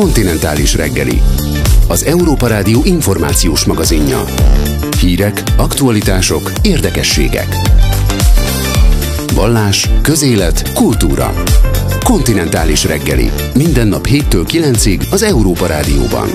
Kontinentális reggeli. Az Európa Rádió információs magazinja. Hírek, aktualitások, érdekességek. Vallás, közélet, kultúra. Kontinentális reggeli. Minden nap 7-től 9-ig az Európa Rádióban.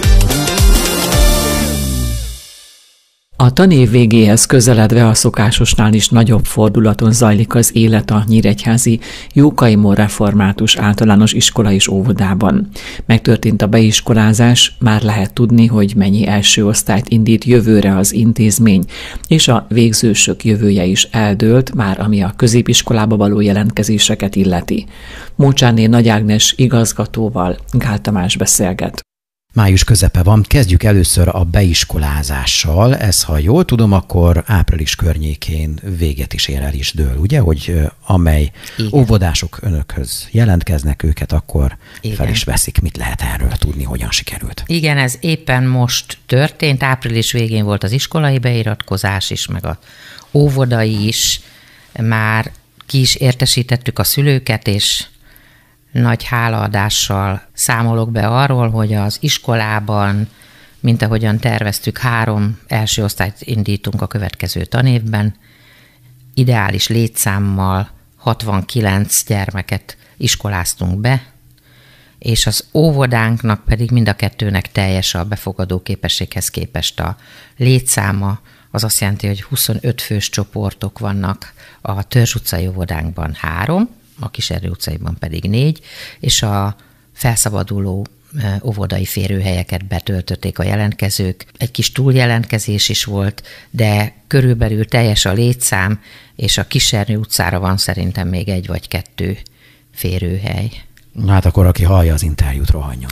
A tanév végéhez közeledve a szokásosnál is nagyobb fordulaton zajlik az élet a nyíregyházi Jókai-Mór Református Általános Iskola és Óvodában. Megtörtént a beiskolázás, már lehet tudni, hogy mennyi első osztályt indít jövőre az intézmény, és a végzősök jövője is eldőlt, már ami a középiskolába való jelentkezéseket illeti. Mócsáné Nagy Ágnes igazgatóval Gál Tamás beszélget. Május közepe van, kezdjük először a beiskolázással. Ez, ha jól tudom, akkor április környékén véget is ér, el is dől, ugye? Hogy amely óvodások önökhöz jelentkeznek, őket akkor fel is veszik. Mit lehet erről tudni, hogyan sikerült? Igen, ez éppen most történt. Április végén volt az iskolai beiratkozás is, meg az óvodai is. Már ki is értesítettük a szülőket, és nagy hálaadással számolok be arról, hogy az iskolában, mint ahogyan terveztük, 3 első osztályt indítunk a következő tanévben. Ideális létszámmal 69 gyermeket iskoláztunk be, és az óvodánknak pedig mind a kettőnek teljes a befogadó képességhez képest a létszáma. Az azt jelenti, hogy 25 fős csoportok vannak, a Törzs utcai óvodánkban 3, a Kiserdő utcaiban pedig 4, és a felszabaduló óvodai férőhelyeket betöltötték a jelentkezők. Egy kis túljelentkezés is volt, de körülbelül teljes a létszám, és a Kiserdő utcára van szerintem még 1 vagy 2 férőhely. Hát akkor, aki hallja az interjút, rohanjon.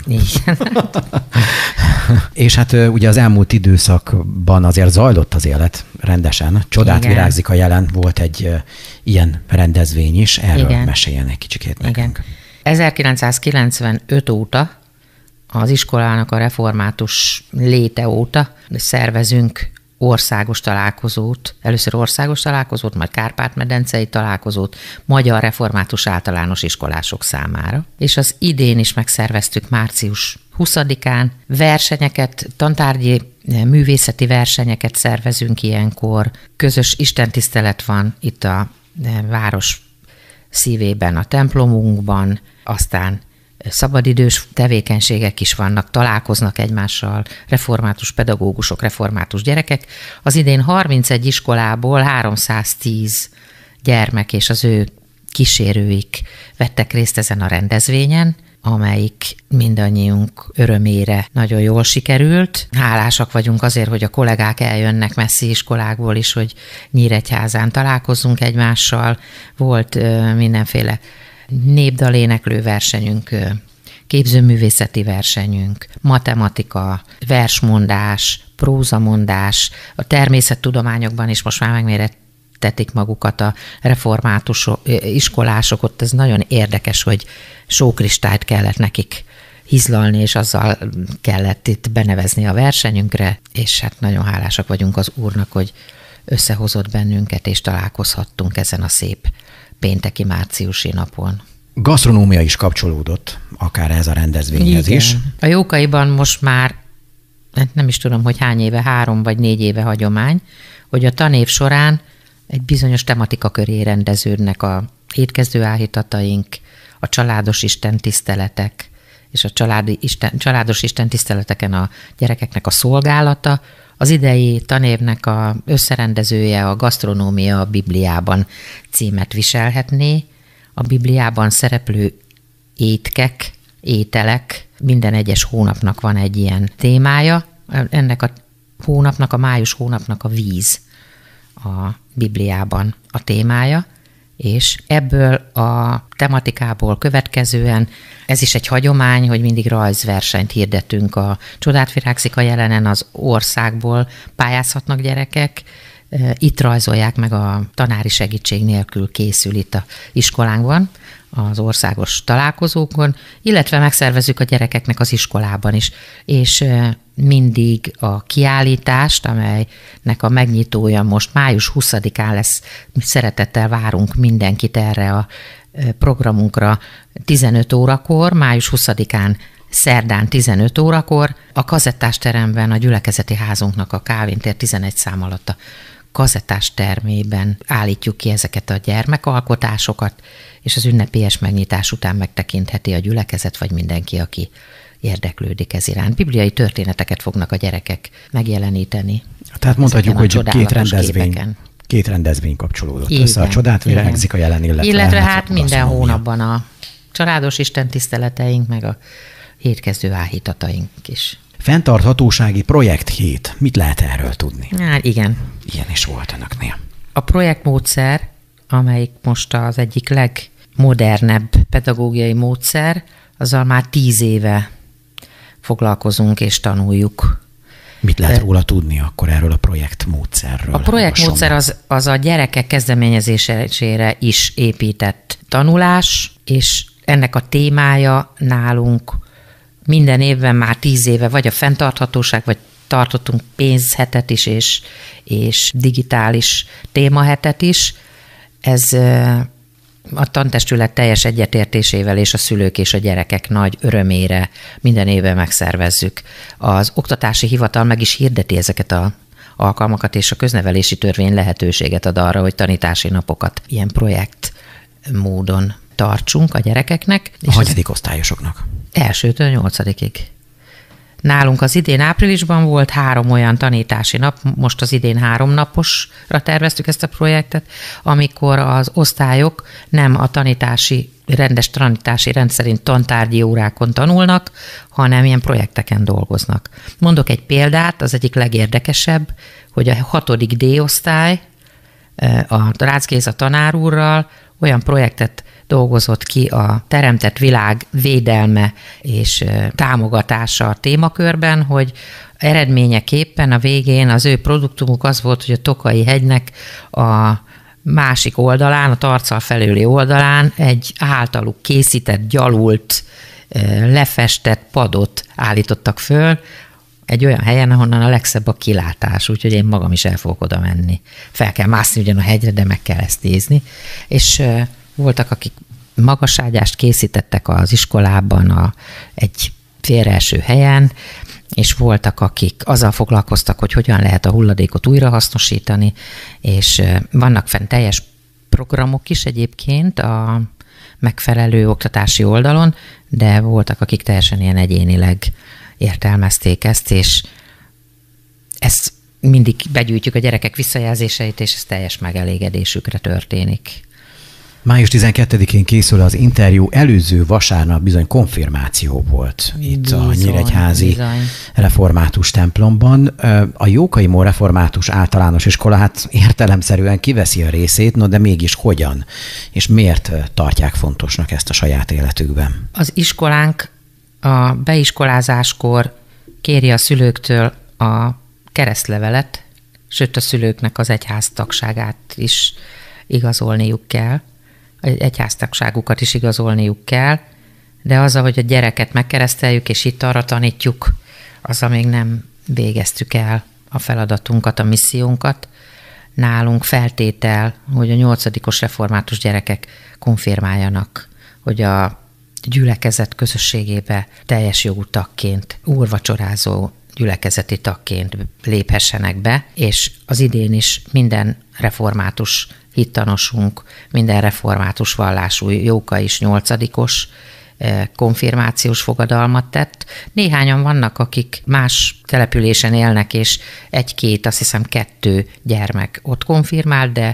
És hát ugye az elmúlt időszakban azért zajlott az élet rendesen. Csodát virágzik a jelen, volt egy ilyen rendezvény is. Erről meséljen egy kicsikét nekünk. 1995 óta, az iskolának a református léte óta szervezünk országos találkozót, először országos találkozót, majd Kárpát-medencei találkozót, magyar református általános iskolások számára. És az idén is megszerveztük március 20-án, versenyeket, tantárgyi művészeti versenyeket szervezünk ilyenkor, közös istentisztelet van itt a város szívében, a templomunkban, aztán szabadidős tevékenységek is vannak, találkoznak egymással református pedagógusok, református gyerekek. Az idén 31 iskolából 310 gyermek és az ő kísérőik vettek részt ezen a rendezvényen, amelyik mindannyiunk örömére nagyon jól sikerült. Hálásak vagyunk azért, hogy a kollégák eljönnek messzi iskolákból is, hogy Nyíregyházán találkozzunk egymással. Volt mindenféle népdaléneklő versenyünk, képzőművészeti versenyünk, matematika, versmondás, prózamondás, a természettudományokban is most már megmérettetik magukat a református iskolások. Ott ez nagyon érdekes, hogy sókristályt kellett nekik hizlalni, és azzal kellett itt benevezni a versenyünkre, és hát nagyon hálásak vagyunk az Úrnak, hogy összehozott bennünket, és találkozhattunk ezen a szép pénteki márciusi napon. Gasztronómia is kapcsolódott akár ez a rendezvényhez is. A Jókaiban most már, nem is tudom, hogy hány éve, 3 vagy 4 éve hagyomány, hogy a tanév során egy bizonyos tematika köré rendeződnek a étkezdő áhítataink, a családos istentiszteletek, és a családos istentiszteleteken a gyerekeknek a szolgálata. Az idei tanévnek a összerendezője a Gasztronómia a Bibliában címet viselhetné. A Bibliában szereplő étkek, ételek, minden egyes hónapnak van egy ilyen témája. Ennek a hónapnak, a május hónapnak a víz a Bibliában a témája, és ebből a tematikából következően ez is egy hagyomány, hogy mindig rajzversenyt hirdetünk. A Csodát virágzik a jelenen az országból pályázhatnak gyerekek, itt rajzolják meg, a tanári segítség nélkül készül itt a iskolánkban, az országos találkozókon, illetve megszervezzük a gyerekeknek az iskolában is, és mindig a kiállítást, amelynek a megnyitója most május 20-án lesz, szeretettel várunk mindenkit erre a programunkra 15 órakor, május 20-án szerdán 15 órakor a kazettás teremben, a gyülekezeti házunknak a Kálvin tér 11 szám alatt a kazettás termében állítjuk ki ezeket a gyermekalkotásokat, és az ünnepélyes megnyitás után megtekintheti a gyülekezet, vagy mindenki, aki érdeklődik ez iránt. Bibliai történeteket fognak a gyerekek megjeleníteni. Tehát mondhatjuk, hogy két rendezvény kapcsolódott össze. A csodát virágzik a jelen, illetve hát minden hónapban a családos istentiszteleteink, meg a hétkezdő áhítataink is. Fenntarthatósági projekthét. Mit lehet erről tudni? Hát igen. Ilyen is volt önöknél. A projektmódszer, amelyik most az egyik legmodernebb pedagógiai módszer, azzal már 10 éve foglalkozunk és tanuljuk. Mit lehet róla tudni akkor erről a projektmódszerről? A projektmódszer az a gyerekek kezdeményezésére is épített tanulás, és ennek a témája nálunk minden évben már 10 éve vagy a fenntarthatóság, vagy tartottunk pénzhetet is, és digitális témahetet is. Ez a tantestület teljes egyetértésével és a szülők és a gyerekek nagy örömére minden évben megszervezzük. Az oktatási hivatal meg is hirdeti ezeket az alkalmakat, és a köznevelési törvény lehetőséget ad arra, hogy tanítási napokat ilyen projekt módon tartsunk a gyerekeknek. A hanyadik osztályosoknak? 1-től 8-ig. Nálunk az idén áprilisban volt 3 olyan tanítási nap, most az idén 3 naposra terveztük ezt a projektet, amikor az osztályok nem a rendes tanítási rend szerint tantárgyi órákon tanulnak, hanem ilyen projekteken dolgoznak. Mondok egy példát, az egyik legérdekesebb, hogy a 6. D-osztály a Rácz Géza tanár úrral olyan projektet dolgozott ki a teremtett világ védelme és támogatása témakörben, hogy eredményeképpen a végén az ő produktumuk az volt, hogy a Tokai hegynek a másik oldalán, a Tarcal felőli oldalán egy általuk készített, gyalult, lefestett padot állítottak föl, egy olyan helyen, ahonnan a legszebb a kilátás, úgyhogy én magam is el fogok oda menni. Fel kell mászni ugyan a hegyre, de meg kell ezt nézni. És voltak, akik magaságyást készítettek az iskolában egy félreeső helyen, és voltak, akik azzal foglalkoztak, hogy hogyan lehet a hulladékot újrahasznosítani, és vannak fenn teljes programok is egyébként a megfelelő oktatási oldalon, de voltak, akik teljesen ilyen egyénileg értelmezték ezt, és ezt mindig begyűjtjük a gyerekek visszajelzéseit, és ez teljes megelégedésükre történik. Május 12-én készül az interjú, előző vasárnap bizony konfirmáció volt itt a Nyíregyházi református templomban. A Jókai Mór Református Általános Iskola hát értelemszerűen kiveszi a részét, no de mégis hogyan, és miért tartják fontosnak ezt a saját életükben? Az iskolánk a beiskolázáskor kéri a szülőktől a keresztlevelet, sőt a szülőknek az egyháztagságát is igazolniuk kell, egyháztagságukat is igazolniuk kell, de az, hogy a gyereket megkereszteljük és itt arra tanítjuk, azzal még nem végeztük el a feladatunkat, a missziónkat. Nálunk feltétel, hogy a 8. református gyerekek konfirmáljanak, hogy a gyülekezet közösségébe teljes jogú tagként, úrvacsorázó gyülekezeti tagként léphessenek be, és az idén is minden református hittanosunk, minden református vallású Jóka is 8-os konfirmációs fogadalmat tett. Néhányan vannak, akik más településen élnek, és 1-2, azt hiszem 2 gyermek ott konfirmál, de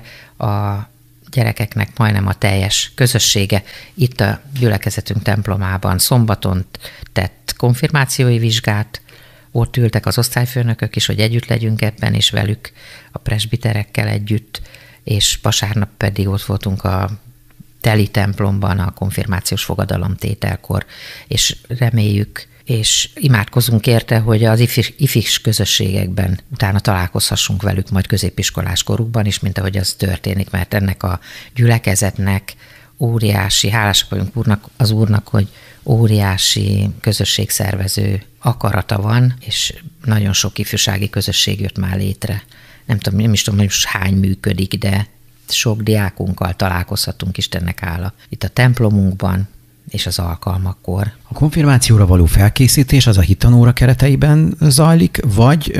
a gyerekeknek majdnem a teljes közössége itt a gyülekezetünk templomában szombaton tett konfirmációi vizsgát, ott ültek az osztályfőnökök is, hogy együtt legyünk ebben, és velük a presbiterekkel együtt, és vasárnap pedig ott voltunk a teli templomban a konfirmációs fogadalomtételkor, és reméljük, és imádkozunk érte, hogy az ifis közösségekben utána találkozhassunk velük majd középiskolás korukban is, mint ahogy az történik, mert ennek a gyülekezetnek óriási, hálásak vagyunk az Úrnak, hogy óriási közösségszervező akarata van, és nagyon sok ifjúsági közösség jött már létre. Nem is tudom, hogy most hány működik, de sok diákunkkal találkozhatunk, Istennek hála. Itt a templomunkban, és az alkalmakkor. A konfirmációra való felkészítés az a hittanóra kereteiben zajlik, vagy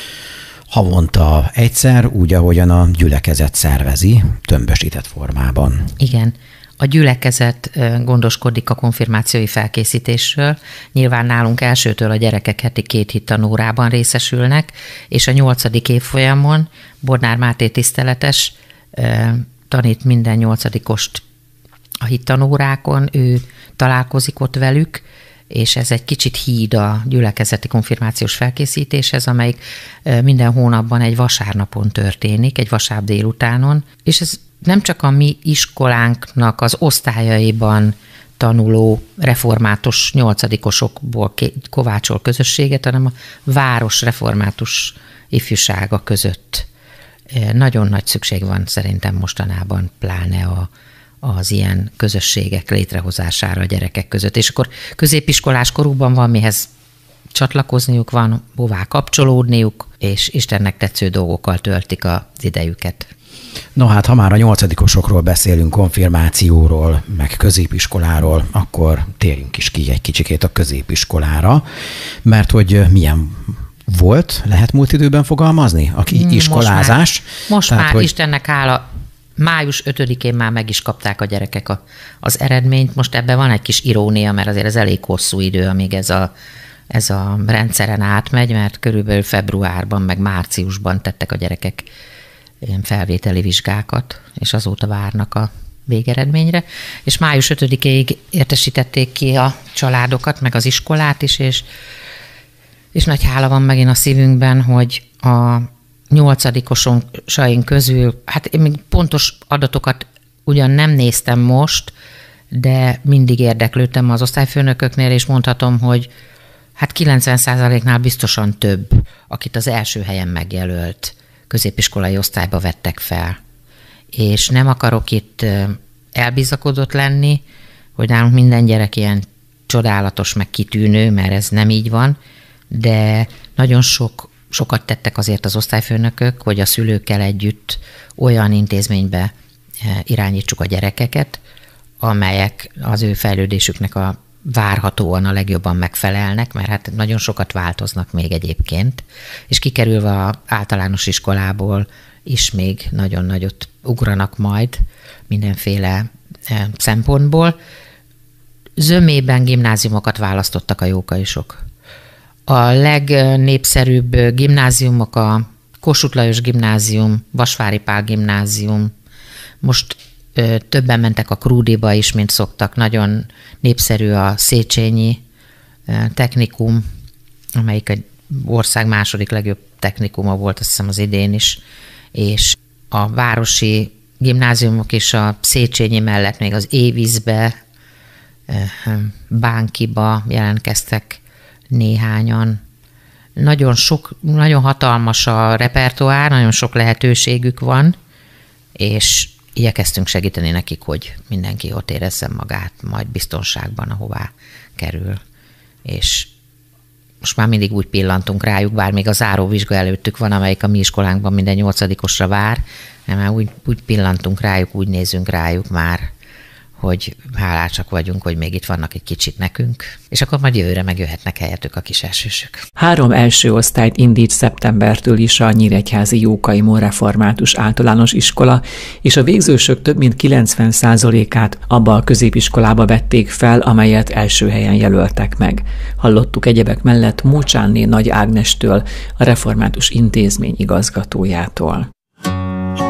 havonta egyszer, úgy, ahogyan a gyülekezet szervezi, tömbösített formában? Igen. A gyülekezet gondoskodik a konfirmációi felkészítésről. Nyilván nálunk elsőtől a gyerekek heti 2 hittanórában részesülnek, és a 8. évfolyamon Bodnár Máté tiszteletes tanít minden 8-ost a hittanórákon, ő találkozik ott velük, és ez egy kicsit híd a gyülekezeti konfirmációs felkészítéshez, amelyik minden hónapban egy vasárnapon történik, egy vasárnap délutánon, és ez nem csak a mi iskolánknak az osztályaiban tanuló református 8-osokból kovácsol közösséget, hanem a város református ifjúsága között. Nagyon nagy szükség van szerintem mostanában pláne az ilyen közösségek létrehozására a gyerekek között. És akkor középiskolás korukban van mihez csatlakozniuk, van hová kapcsolódniuk, és Istennek tetsző dolgokkal töltik az idejüket. No hát, ha már a 8-osokról beszélünk, konfirmációról, meg középiskoláról, akkor térjünk is ki egy kicsikét a középiskolára, mert hogy milyen volt, lehet múlt időben fogalmazni? Iskolázás? Most már hogy... Istennek hála, május 5-én már meg is kapták a gyerekek az eredményt. Most ebben van egy kis irónia, mert azért ez elég hosszú idő, amíg ez a rendszeren átmegy, mert körülbelül februárban, meg márciusban tettek a gyerekek ilyen felvételi vizsgákat, és azóta várnak a végeredményre. És május 5-ig értesítették ki a családokat, meg az iskolát is, és nagy hála van megint a szívünkben, hogy a 8-osaink közül, hát én még pontos adatokat ugyan nem néztem most, de mindig érdeklődtem az osztályfőnököknél, és mondhatom, hogy hát 90%-nál biztosan több, akit az első helyen megjelölt középiskolai osztályba vettek fel. És nem akarok itt elbizakodott lenni, hogy nálunk minden gyerek ilyen csodálatos, meg kitűnő, mert ez nem így van, de nagyon sokat tettek azért az osztályfőnökök, hogy a szülőkkel együtt olyan intézménybe irányítsuk a gyerekeket, amelyek az ő fejlődésüknek várhatóan a legjobban megfelelnek, mert hát nagyon sokat változnak még egyébként, és kikerülve az általános iskolából is még nagyon nagyot ugranak majd mindenféle szempontból. Zömében gimnáziumokat választottak a jókaisok. A legnépszerűbb gimnáziumok a Kossuth Lajos Gimnázium, Vasvári Pál Gimnázium, most többen mentek a Krúdiba is, mint szoktak. Nagyon népszerű a Széchenyi technikum, amelyik egy ország második legjobb technikuma volt, azt hiszem az idén is, és a városi gimnáziumok is a Széchenyi mellett még az Éviszbe, Bánkiba jelentkeztek néhányan. Nagyon hatalmas a repertoár, nagyon sok lehetőségük van, és igyekeztünk segíteni nekik, hogy mindenki ott érezzen magát majd biztonságban, ahová kerül. És most már mindig úgy pillantunk rájuk, bár még a záróvizsga előttük van, amelyik a mi iskolánkban minden 8-osra vár, mert úgy pillantunk rájuk, úgy nézünk rájuk már, hogy hálásak vagyunk, hogy még itt vannak egy kicsit nekünk, és akkor majd jövőre megjöhetnek helyettük a kis elsősök. 3 első osztályt indít szeptembertől is a nyíregyházi Jókai Mór Református Általános Iskola, és a végzősök több mint 90%-át abba a középiskolába vették fel, amelyet első helyen jelöltek meg. Hallottuk egyebek mellett Mócsánné Nagy Ágnestől, a Református Intézmény igazgatójától.